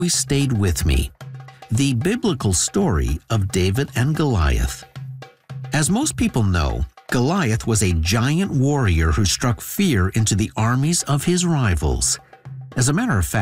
stayed with me. The biblical story of David and Goliath. As most people know, Goliath was a giant warrior who struck fear into the armies of his rivals. As a matter of fact,